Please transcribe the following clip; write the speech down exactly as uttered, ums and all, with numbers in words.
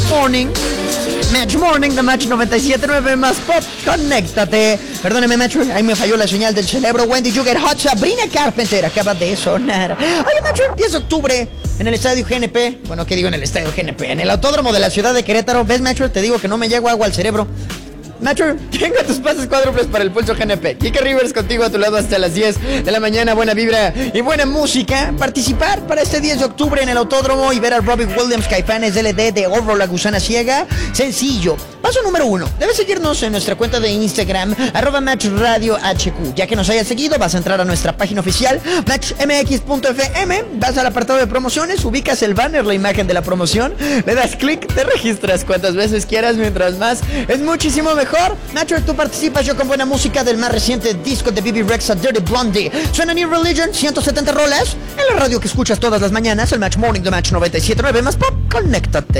Morning. Match Morning de Match noventa y siete punto nueve más Pop, conéctate. Perdóneme, Match, ahí me falló la señal del cerebro. Wendy You Get Hot, Sabrina Carpenter acaba de sonar. Oye, Match, empieza octubre en el Estadio G N P. Bueno, ¿qué digo en el Estadio G N P? En el Autódromo de la ciudad de Querétaro. ¿Ves, Match? Te digo que no me llegó agua al cerebro. Nacho, tengo tus pases cuádruples para el Pulso G N P. Kike Rivers contigo a tu lado hasta las diez de la mañana. Buena vibra y buena música. Participar para este diez de octubre en el Autódromo y ver a Robbie Williams, Caifanes L D de Oro, La Gusana Ciega. Sencillo. Paso número uno. Debes seguirnos en nuestra cuenta de Instagram, arroba Match Radio H Q. Ya que nos hayas seguido, vas a entrar a nuestra página oficial, match m x punto f m. Vas al apartado de promociones, ubicas el banner, la imagen de la promoción, le das clic, te registras cuantas veces quieras, mientras más es muchísimo mejor. Nacho, tú participas, yo con buena música del más reciente disco de B B Rexa, Dirty Blondie. Suena New Religion, ciento setenta rolas, en la radio que escuchas todas las mañanas, el Match Morning de Match noventa y siete punto nueve más Pop, conéctate.